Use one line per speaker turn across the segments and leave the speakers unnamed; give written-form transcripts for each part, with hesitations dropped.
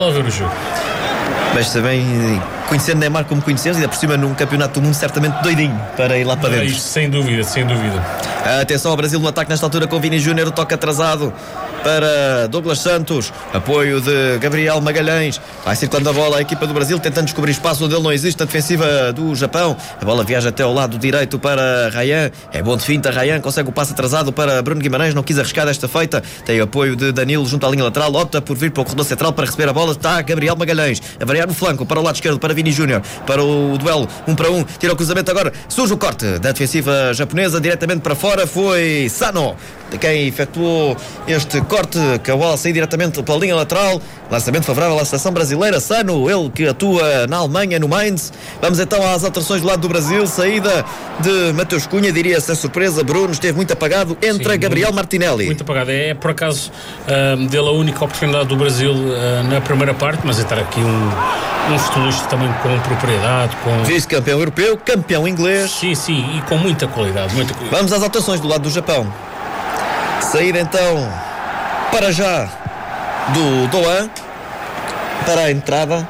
a ver o jogo.
Mas também, conhecendo Neymar como conheces, ainda por cima num campeonato do mundo certamente doidinho para ir lá para dentro.
Isso, sem dúvida.
Atenção ao Brasil no ataque nesta altura com Vini Júnior, o toque atrasado para Douglas Santos, apoio de Gabriel Magalhães, vai circulando a bola a equipa do Brasil, tentando descobrir espaço onde ele não existe na defensiva do Japão. A bola viaja até ao lado direito para Ryan, é bom de finta, Ryan consegue o passe atrasado para Bruno Guimarães, não quis arriscar desta feita, tem o apoio de Danilo junto à linha lateral, opta por vir para o corredor central para receber a bola, está Gabriel Magalhães a variar no flanco para o lado esquerdo para Vini Júnior, para o duelo 1 para 1, tira o cruzamento agora, surge o corte da defensiva japonesa diretamente para fora, foi Sano quem efetuou este corte, que a bola saiu diretamente pela linha lateral, lançamento favorável à seleção brasileira. Sano, ele que atua na Alemanha, no Mainz. Vamos então às alterações do lado do Brasil. Saída de Mateus Cunha, diria sem surpresa, Bruno, esteve muito apagado, entra Gabriel Martinelli.
Muito apagado, é por acaso dele a única oportunidade do Brasil na primeira parte, mas entrar aqui um futebolista também com propriedade, com...
Vice-campeão europeu, campeão inglês.
Sim, e com muita qualidade.
Vamos às alterações do lado do Japão. Saída então, para já, do Doan, para a entrada.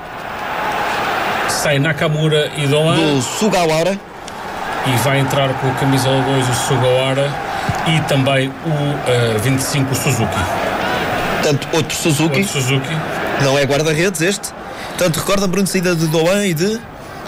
Sai Nakamura e Doan.
Do Sugawara.
E vai entrar com o camisola 2 o Sugawara e também o 25 o Suzuki.
Portanto, outro Suzuki. Não é guarda-redes este. Portanto, recorda, Bruno, saída de Doan e de...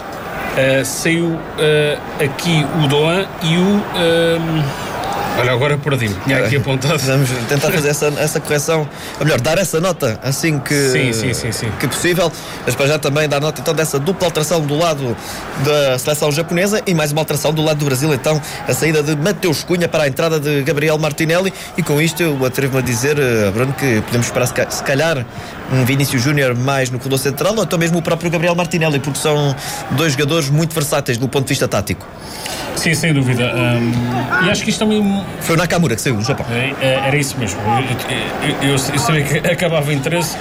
saiu aqui o Doan e o... Olha, agora perdi-me. Tinha aqui apontado.
Vamos tentar fazer essa correção, ou melhor, dar essa nota assim que,
sim.
que possível, mas para já também dar nota então dessa dupla alteração do lado da seleção japonesa e mais uma alteração do lado do Brasil, então a saída de Mateus Cunha para a entrada de Gabriel Martinelli, e com isto eu atrevo-me a dizer, Bruno, que podemos esperar se calhar um Vinícius Júnior mais no corredor central, ou até mesmo o próprio Gabriel Martinelli, porque são dois jogadores muito versáteis do ponto de vista tático.
Sim, sem dúvida. E acho que isto também...
Foi o Nakamura que saiu do Japão.
Era isso mesmo. Eu sabia que acabava o interesse.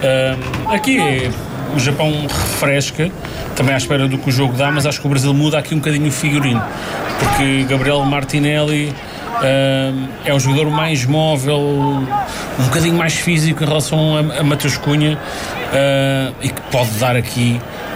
Aqui o Japão refresca, também à espera do que o jogo dá, mas acho que o Brasil muda aqui um bocadinho o figurino. Porque Gabriel Martinelli é um jogador mais móvel, um bocadinho mais físico em relação a Mateus Cunha, e que pode dar aqui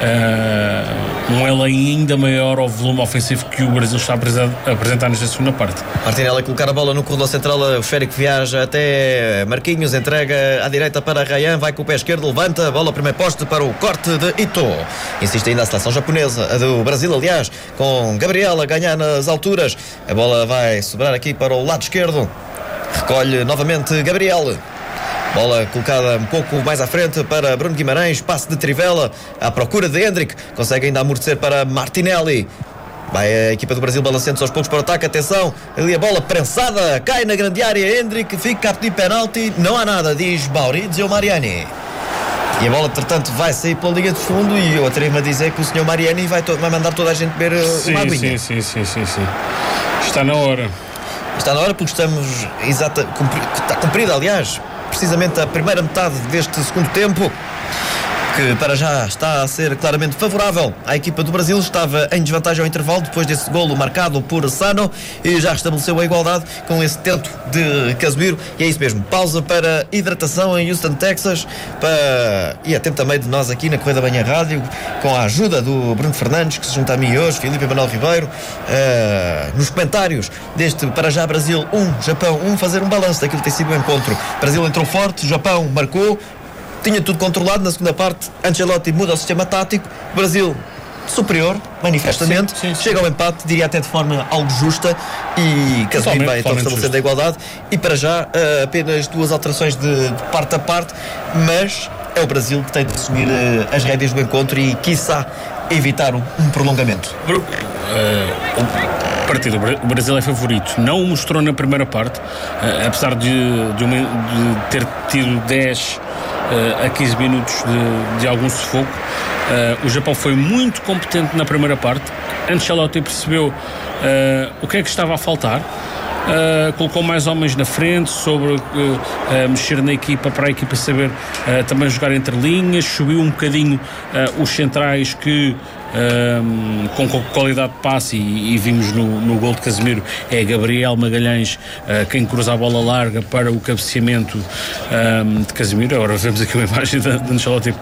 um elo ainda maior ao volume ofensivo que o Brasil está a apresentar nesta segunda parte.
Martinelli a colocar a bola no corredor central, o esférico viaja até Marquinhos, entrega à direita para Ryan, vai com o pé esquerdo, levanta a bola, primeiro poste para o corte de Ito. Insiste ainda a seleção japonesa, a do Brasil aliás, com Gabriel a ganhar nas alturas, a bola vai sobrar aqui para o lado esquerdo, recolhe novamente Gabriel. Bola colocada um pouco mais à frente para Bruno Guimarães, passe de Trivela à procura de Hendrick, consegue ainda amortecer para Martinelli. Vai a equipa do Brasil balanceando-se aos poucos para o ataque, atenção, ali a bola prensada, cai na grande área, Hendrick fica a pedir penalti, não há nada, diz Maurizio Mariani. E a bola, portanto, vai sair pela linha de fundo e eu atrevo-me a dizer que o senhor Mariani vai mandar toda a gente beber uma aguinha.
Sim. Está na hora.
Está na hora porque estamos está cumprida, aliás, precisamente a primeira metade deste segundo tempo, que para já está a ser claramente favorável à equipa do Brasil. Estava em desvantagem ao intervalo depois desse golo marcado por Sano e já restabeleceu a igualdade com esse tento de Casemiro. E é isso mesmo, pausa para hidratação em Houston, Texas, e atento também de nós aqui na Correia da Manhã Rádio, com a ajuda do Bruno Fernandes, que se junta a mim hoje, Filipe Emanuel Ribeiro, nos comentários deste para já Brasil 1, Japão 1, fazer um balanço daquilo que tem sido o encontro. Brasil entrou forte, Japão marcou, tinha tudo controlado. Na segunda parte, Ancelotti muda o sistema tático, Brasil superior, manifestamente, sim. Chega ao empate, diria até de forma algo justa, e Casemiro vai então estabelecendo a igualdade. E para já apenas duas alterações de parte a parte, mas é o Brasil que tem de assumir as rédeas do encontro e quiçá evitar um prolongamento.
O Brasil é favorito, não o mostrou na primeira parte, apesar de ter tido 10 a 15 minutos de algum sufoco. O Japão foi muito competente na primeira parte. Ancelotti percebeu o que é que estava a faltar, colocou mais homens na frente, sobre mexer na equipa, para a equipa saber também jogar entre linhas, subiu um bocadinho os centrais que com qualidade de passe, e vimos no gol de Casemiro, é Gabriel Magalhães quem cruza a bola larga para o cabeceamento de Casemiro. Agora vemos aqui uma imagem de Ancelotti